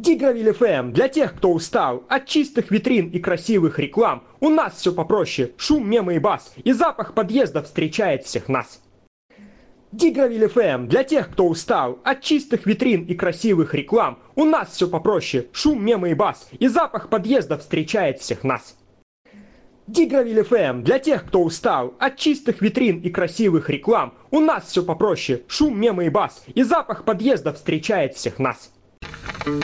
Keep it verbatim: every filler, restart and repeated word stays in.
Дигровиль эф эм для тех, кто устал от чистых витрин и красивых реклам. У нас все попроще, шум, мемы и бас, и запах подъезда встречает всех нас. Дигровиль эф эм для тех, кто устал от чистых витрин и красивых реклам. У нас все попроще, шум, мемы и бас, и запах подъезда встречает всех нас. Дигровиль эф эм для тех, кто устал от чистых витрин и красивых реклам. У нас все попроще, шум, мемы и бас, и запах подъезда встречает всех нас.